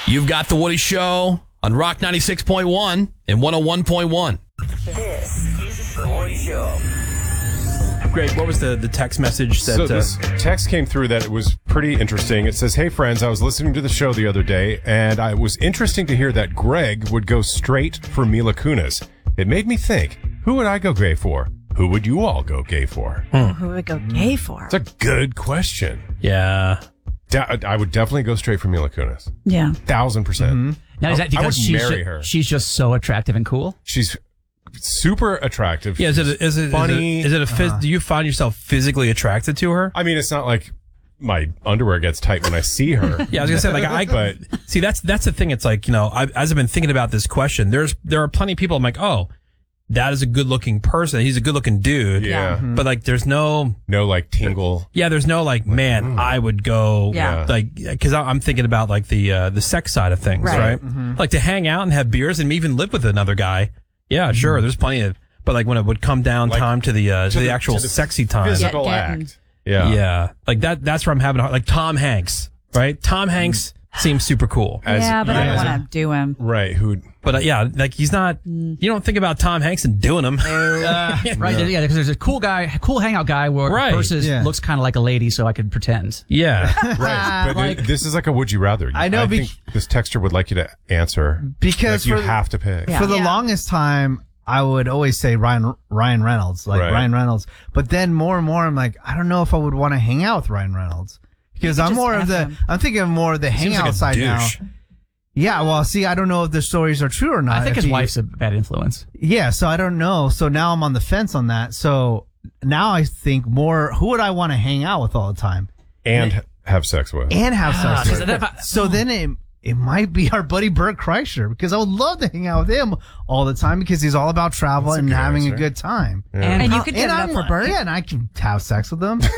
You've got The Woody Show on Rock 96.1 and 101.1. This is The Woody Show. Great. What was the text message that... So this text came through that it was pretty interesting. It says, "Hey friends, I was listening to the show the other day, and it was interesting to hear that Greg would go straight for Mila Kunis. It made me think, who would I go gay for? Who would you all go gay for?" Who would go gay for? It's a good question. Yeah. I would definitely go straight for Mila Kunis. Yeah. 1000%. Now, is that I because would marry her. she's just so attractive and cool? She's super attractive. Yeah. Is it funny? do you find yourself physically attracted to her? I mean, it's not like my underwear gets tight when I see her. Yeah, I was gonna say, but see, that's the thing. It's like, as I've been thinking about this question, there are plenty of people. I'm like, oh, that is a good looking person. He's a good looking dude. Yeah. But like, there's no like tingle. Yeah, there's no like, man, I would go. Yeah. Like, because I'm thinking about like the sex side of things, right? Like to hang out and have beers and even live with another guy. Yeah, sure. There's plenty of, but like when it would come down time to the actual sexy time. Physical Getting- act. Yeah. Yeah. Like that's where I'm having a hard, like Tom Hanks, right? Tom Hanks seems super cool. As- yeah, but I yeah, don't as a- want to do him. Right. But yeah, like he's not, you don't think about Tom Hanks and doing him. Right? Yeah, because there's a cool hangout guy where Right. versus Yeah. looks kind of like a lady, so I could pretend. Yeah. Right. But this is like a would you rather. I know, I think this texter would like you to answer. Because like you for- have to pick. Yeah. For the longest time, I would always say Ryan Reynolds, Right. Ryan Reynolds. But then more and more, I'm like, I don't know if I would want to hang out with Ryan Reynolds because I'm just more of F the, him. I'm thinking more of the Seems hangout like a side now. douche. Yeah, well, see, I don't know if the stories are true or not. I think If his he- wife's a bad influence. Yeah, so I don't know. So now I'm on the fence on that. So now I think more, who would I want to hang out with all the time And have sex with. and have sex so with? that- So then it might be our buddy Bert Kreischer because I would love to hang out with him all the time because he's all about travel and good having answer. a good time. And you could get it up for Bert. Yeah, and I can have sex with him.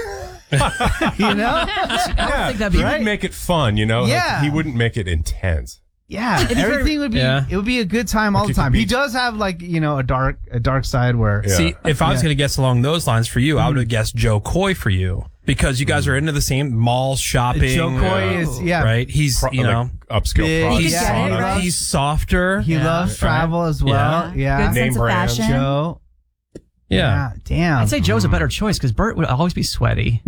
You know? I think that'd He be would make it fun, Like, Yeah. he wouldn't make it intense. Yeah, everything would be. Yeah. It would be a good time all Like the you could time. be- He does have like a dark side where. Yeah. See, if I was Yeah. going to guess along those lines for you, I would have guessed Joe Coy for you because you guys are into the same malls, shopping. Joe Coy is right. He's Like upscale Big. products. He could get it, products. right? he's softer. He loves travel as well. Yeah. Good Name sense of brands. fashion. Joe. Yeah. Damn. I'd say Joe's a better choice because Bert would always be sweaty.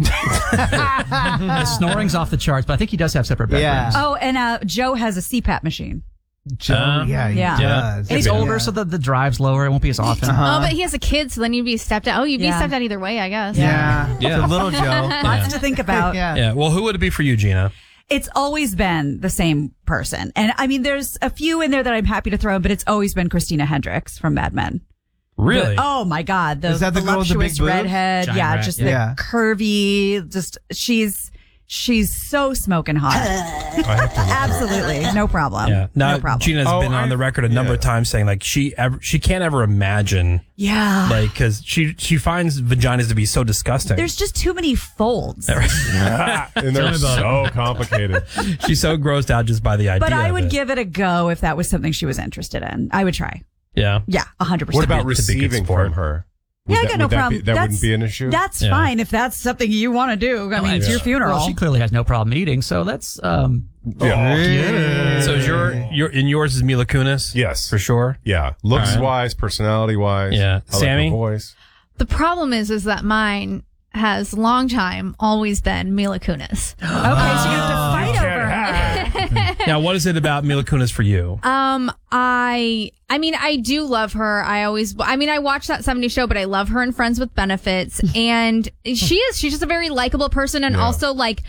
The snoring's off the charts, but I think he does have separate Yeah. bedrooms. Oh, and Joe has a CPAP machine. Joe. Yeah. He Yeah. does. And he's Yeah. older, so the drive's lower. It won't be as often. Oh, but he has a kid, so then you'd be stepdad. Oh, you'd be Yeah. stepdad either way, I guess. Yeah. Yeah. It's a little Joe. Lots to think about. Yeah. Yeah. Well, who would it be for you, Gina? It's always been the same person. And I mean, there's a few in there that I'm happy to throw in, but it's always been Christina Hendricks from Mad Men. Really? Oh my God. Is that the girl with the big voluptuous boobs? redhead. Giant Yeah. rat. Just Yeah. the curvy, just she's so smoking hot. Absolutely. No problem. Yeah. Now, no problem. Gina's been on the record a number of times saying like she can't ever imagine Yeah. like because she finds vaginas to be so disgusting. There's just too many folds. And they're so complicated. She's so grossed out just by the idea. But I of would it. give it a go if that was something she was interested in. I would try. Yeah. Yeah, 100%. What about to be a good receiving sport. from her? Yeah, I Would got that- no would that problem. be- that wouldn't be an issue? That's Yeah. fine if that's something you want to do. I mean, it's your funeral. Well, she clearly has no problem eating, so that's Yeah. So is yours is Mila Kunis? Yes. For sure. Yeah. Looks All right. wise, personality wise. Yeah. I like her Sammy? voice. The problem is that mine has long time always been Mila Kunis. Okay, so you have to fight over her. Now, what is it about Mila Kunis for you? I mean, I do love her. I watch that 70s show, but I love her in Friends with Benefits. And she's just a very likable person. And also like,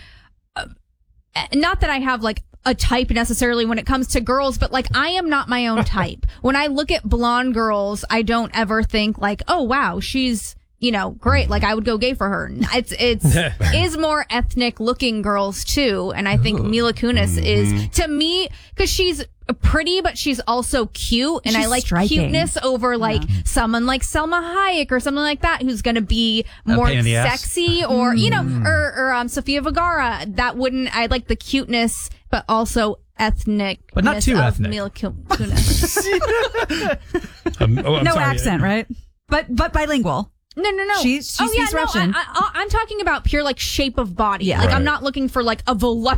not that I have like a type necessarily when it comes to girls, but like I am not my own type. When I look at blonde girls, I don't ever think like, oh wow, she's, great. Like I would go gay for her. It's is more ethnic looking girls too. And I think Mila Kunis is to me, cause she's pretty, but she's also cute. And She's I like striking. cuteness over like someone like Selma Hayek or something like that, who's going to be more pain in the ass. sexy or, or Sofia Vergara. I like the cuteness, but also ethnic. But not too ethnic. Mila Kunis. I'm No sorry. accent, right? But bilingual. No. She speaks Russian. I'm talking about pure like shape of body. Yeah. Like I'm Right. not looking for like a voluptuous